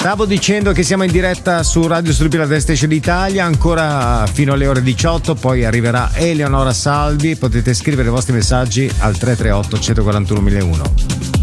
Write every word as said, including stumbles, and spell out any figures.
Stavo dicendo che siamo in diretta su Radio Studio la Station Italia ancora fino alle ore diciotto, poi arriverà Eleonora Salvi. Potete scrivere i vostri messaggi al tre tre otto uno quattro uno uno uno.